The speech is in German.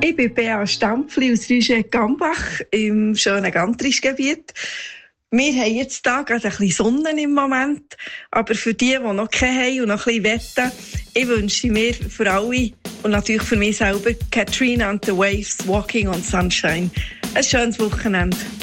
Ich bin Bea Stampfli aus Rüschegg-Gambach im schönen Gantrischgebiet. Wir haben jetzt hier gerade ein bisschen Sonne im Moment, aber für die noch keine haben und noch ein bisschen wetten, ich wünsche mir für alle und natürlich für mich selber Katrina and the Waves, Walking on Sunshine. Ein schönes Wochenende.